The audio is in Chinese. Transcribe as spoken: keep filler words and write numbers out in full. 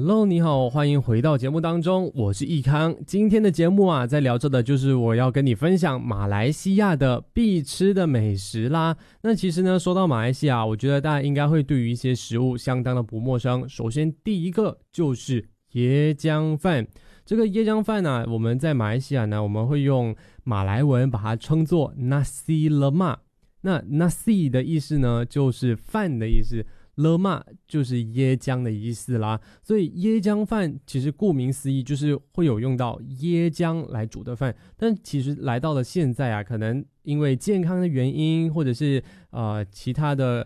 Hello， 你好，欢迎回到节目当中，我是易康。今天的节目啊，在聊着的就是我要跟你分享马来西亚的必吃的美食啦。那其实呢，说到马来西亚，我觉得大家应该会对于一些食物相当的不陌生。首先，第一个就是椰浆饭。这个椰浆饭呢、啊，我们在马来西亚呢，我们会用马来文把它称作 nasi lemak。那 nasi 的意思呢，就是饭的意思。勒玛就是椰浆的意思啦，所以椰浆饭其实顾名思义就是会有用到椰浆来煮的饭。但其实来到了现在啊，可能因为健康的原因，或者是呃其他的